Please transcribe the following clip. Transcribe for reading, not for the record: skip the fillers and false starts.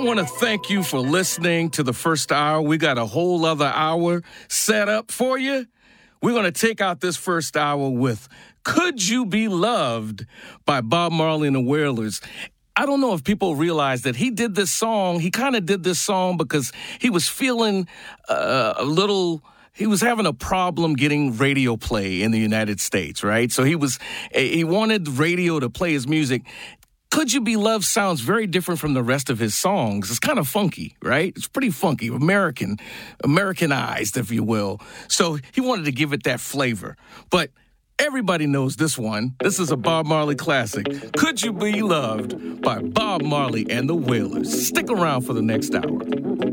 want to thank you for listening to the first hour. We got a whole other hour set up for you. We're going to take out this first hour with Could You Be Loved by Bob Marley and the Wailers. I don't know if people realize that he did this song. He kind of did this song because he was feeling he was having a problem getting radio play in the United States, right? So he wanted radio to play his music. Could You Be Loved sounds very different from the rest of his songs. It's kind of funky, right? It's pretty funky, Americanized, if you will. So he wanted to give it that flavor. But everybody knows this one. This is a Bob Marley classic. Could You Be Loved by Bob Marley and the Wailers. Stick around for the next hour.